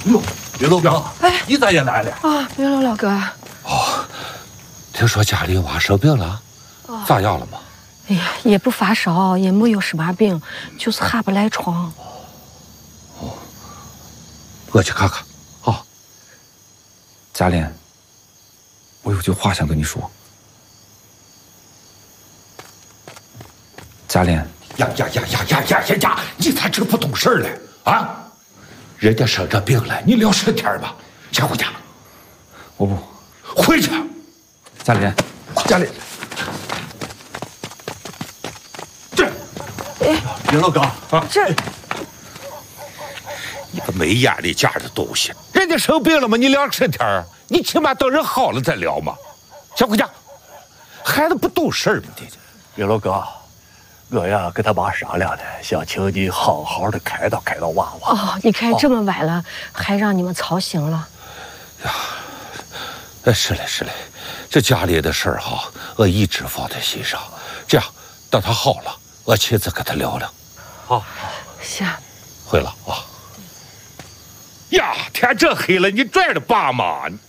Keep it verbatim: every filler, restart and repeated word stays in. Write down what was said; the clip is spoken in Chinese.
哟，云楼哥， 哎， 你咋也来了？ 啊，云楼老哥。 哦，听说家里娃生病了，哦、咋样了吗？ 哎呀，也不发烧，也没有什么病，就是下不来床。 哦，我去看看。好，嘉莲，我有句话想跟你说。嘉莲， 呀呀呀呀呀呀呀呀！你咋这不懂事儿了啊？人家生着病了，你聊十天吧，先回家。 我不回去。 嘉莲，嘉莲。 云楼哥啊， 这你个没眼力见的东西！人家生病了嘛，你聊十天，你起码等人好了再聊嘛。先回家，孩子不懂事儿嘛，弟弟。 云楼哥，我呀跟他妈商量的，想请你好好的开导开导娃娃。 哦，你看这么晚了，还让你们操心了。 呀，哎，是嘞是嘞，这家里的事儿哈，我一直放在心上。这样，等他好了，我亲自跟他聊聊。 好， 行， 会了啊。 呀，天这黑了，你拽着爸妈。